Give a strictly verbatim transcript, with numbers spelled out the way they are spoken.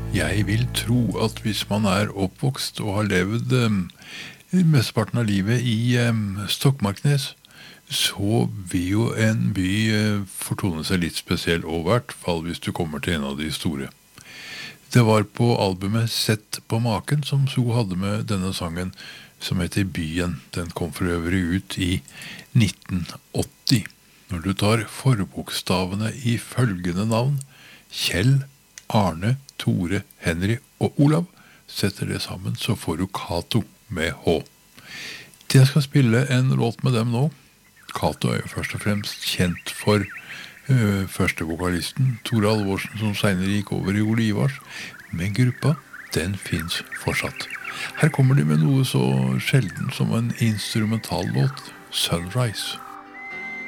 Jeg vil tro at hvis man er oppvokst og har levd um, mesteparten av livet i um, Stokmarknes, så vil jo en by uh, fortone seg litt spesiell, og i hvert fall hvis du kommer til en av de store. Det var på albumet Sett på maken som So hadde med denne sangen som heter Byen. Den kom for øvrig ut i nitten åtti. Når du tar forbokstavene i følgende navn, Kjell, Arne, Tore, Henry og Olav, setter det sammen, så får du Kato med H. Jeg skal spille en låt med dem nå. Kato er jo først og fremst kjent for uh, første vokalisten, Tore Alvorsen, som senere gikk over i Ole Ivars, men gruppa, den finnes fortsatt. Her kommer de med noe så sjelden som en instrumentallåt, Sunrise.